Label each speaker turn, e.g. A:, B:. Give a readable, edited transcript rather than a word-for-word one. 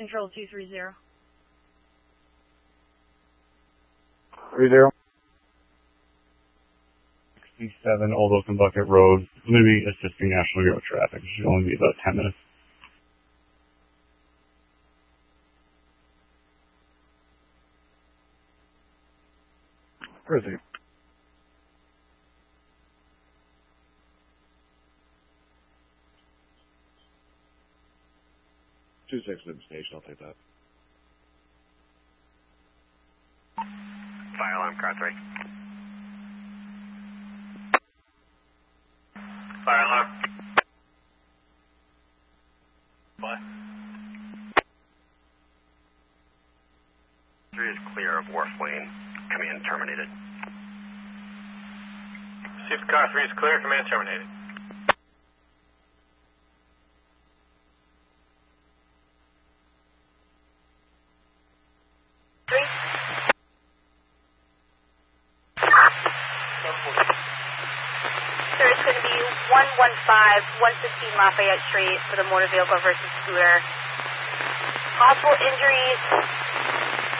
A: Control 230.
B: 30. 67 Old Oaken Bucket Road. I'm going to be assisting National Bureau of Traffic. It should only be about 10 minutes. Where is he? 26 in the station, I'll take that.
C: Fire alarm, car 3. Fire alarm. What? 3 is clear of Wharf Lane. Command terminated.
D: See if car 3 is clear, command terminated.
A: Sir, it's going to be 115 Lafayette Street for the motor vehicle versus scooter. Possible injuries.